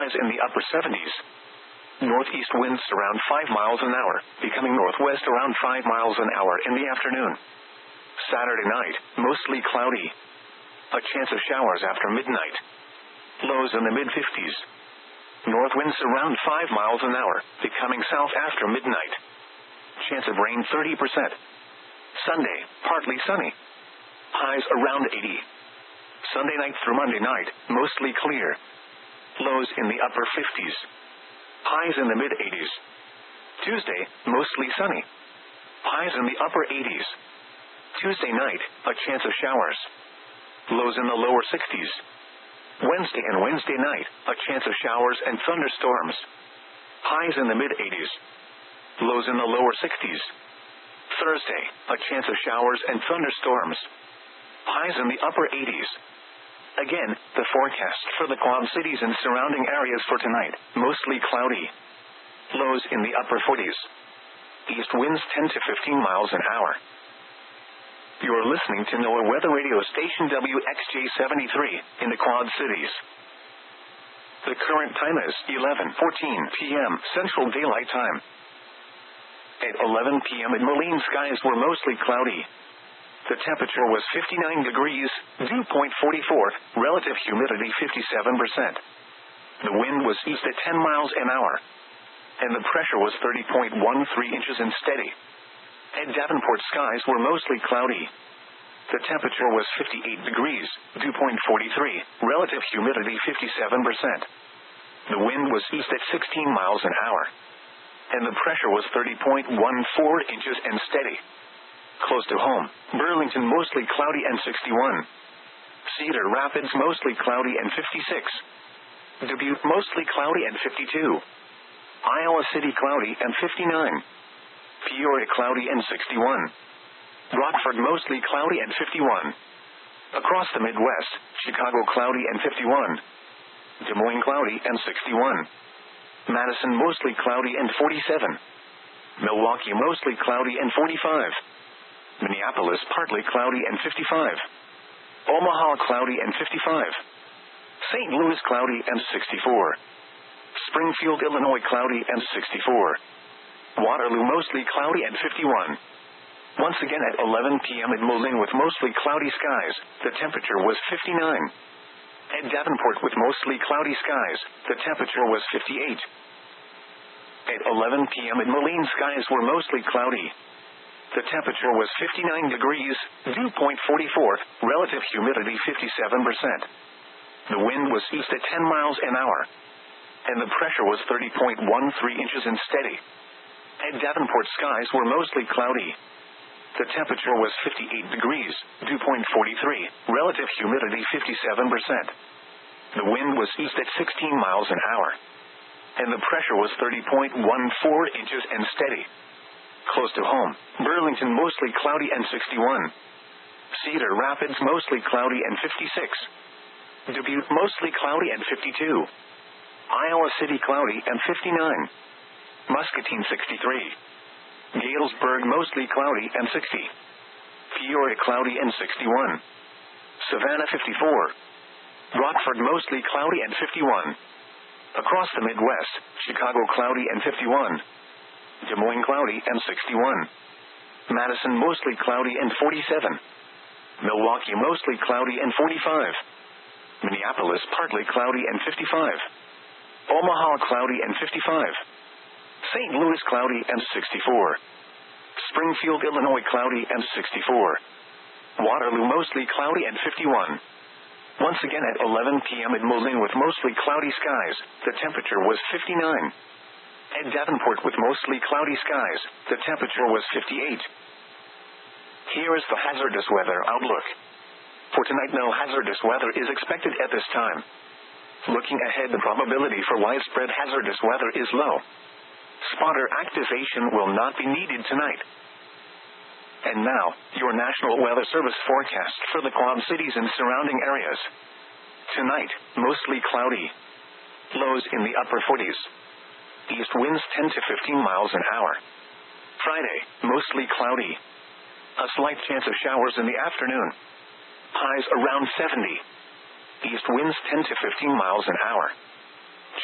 highs in the upper 70s. Northeast winds around 5 miles an hour, becoming northwest around 5 miles an hour in the afternoon. Saturday night, mostly cloudy. A chance of showers after midnight. Lows in the mid-50s. North winds around 5 miles an hour, becoming south after midnight. Chance of rain 30%. Sunday, partly sunny. Highs around 80. Sunday night through Monday night, mostly clear. Lows in the upper 50s. Highs in the mid-80s. Tuesday, mostly sunny. Highs in the upper 80s. Tuesday night, a chance of showers. Lows in the lower 60s. Wednesday and Wednesday night, a chance of showers and thunderstorms. Highs in the mid-80s. Lows in the lower 60s. Thursday, a chance of showers and thunderstorms. Highs in the upper 80s. Again, the forecast for the Quad Cities and surrounding areas for tonight, mostly cloudy. Lows in the upper 40s. East winds 10 to 15 miles an hour. You're listening to NOAA Weather Radio Station WXJ73 in the Quad Cities. The current time is 11:14 p.m. Central Daylight Time. At 11 p.m. in Moline, skies were mostly cloudy. The temperature was 59 degrees, dew point 44, relative humidity 57%. The wind was east at 10 miles an hour. And the pressure was 30.13 inches and steady. At Davenport, skies were mostly cloudy. The temperature was 58 degrees, dew point 43, relative humidity 57%. The wind was east at 16 miles an hour. And the pressure was 30.14 inches and steady. Close to home, Burlington mostly cloudy and 61. Cedar Rapids mostly cloudy and 56. Dubuque mostly cloudy and 52. Iowa City cloudy and 59. Peoria cloudy and 61. Rockford mostly cloudy and 51. Across the Midwest, Chicago cloudy and 51. Des Moines cloudy and 61. Madison mostly cloudy and 47. Milwaukee mostly cloudy and 45. Minneapolis partly cloudy and 55. Omaha cloudy and 55. St. Louis cloudy and 64. Springfield, Illinois cloudy and 64. Waterloo mostly cloudy and 51. Once again at 11 p.m. in Moline with mostly cloudy skies, the temperature was 59. At Davenport with mostly cloudy skies, the temperature was 58. At 11 p.m. in Moline, skies were mostly cloudy. The temperature was 59 degrees, dew point 44, relative humidity 57%. The wind was east at 10 miles an hour. And the pressure was 30.13 inches and steady. At Davenport, skies were mostly cloudy. The temperature was 58 degrees, dew point 43, relative humidity 57%. The wind was east at 16 miles an hour. And the pressure was 30.14 inches and steady. Close to home, Burlington mostly cloudy and 61. Cedar Rapids mostly cloudy and 56. Dubuque mostly cloudy and 52. Iowa City cloudy and 59. Muscatine 63. Galesburg mostly cloudy and 60. Peoria cloudy and 61. Savannah 54. Rockford mostly cloudy and 51. Across the Midwest, Chicago cloudy and 51. Des Moines cloudy and 61. Madison mostly cloudy and 47. Milwaukee mostly cloudy and 45. Minneapolis partly cloudy and 55. Omaha cloudy and 55. St. Louis cloudy and 64. Springfield, Illinois cloudy and 64. Waterloo mostly cloudy and 51. Once again at 11 p.m. in Moline with mostly cloudy skies, the temperature was 59. At Davenport with mostly cloudy skies, the temperature was 58. Here is the hazardous weather outlook. For tonight, no hazardous weather is expected at this time. Looking ahead, the probability for widespread hazardous weather is low. Spotter activation will not be needed tonight. And now, your National Weather Service forecast for the Quad Cities and surrounding areas. Tonight, mostly cloudy. Lows in the upper 40s. East winds 10 to 15 miles an hour. Friday, mostly cloudy. A slight chance of showers in the afternoon. Highs around 70. East winds 10 to 15 miles an hour.